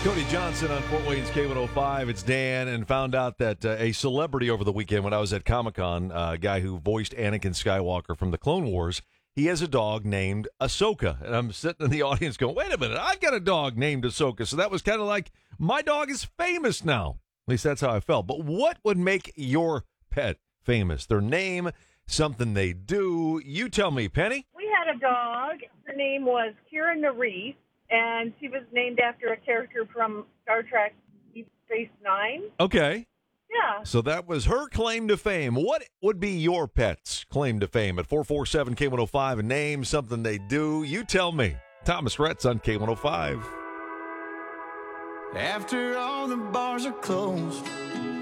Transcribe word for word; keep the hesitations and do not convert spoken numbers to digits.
Cody Johnson on Fort Wayne's K one oh five. It's Dan, and found out that uh, a celebrity over the weekend when I was at Comic-Con, uh, a guy who voiced Anakin Skywalker from the Clone Wars, he has a dog named Ahsoka. And I'm sitting in the audience going, wait a minute, I've got a dog named Ahsoka. So that was kind of like, my dog is famous now. At least that's how I felt. But what would make your pet famous? Their name, something they do. You tell me, Penny. We had a dog. Her name was Kira Nerys. And she was named after a character from Star Trek Deep Space Nine. Okay. Yeah. So that was her claim to fame. What would be your pet's claim to fame at four four seven K one oh five and name something they do? You tell me. Thomas Rhett's on K one oh five. After all the bars are closed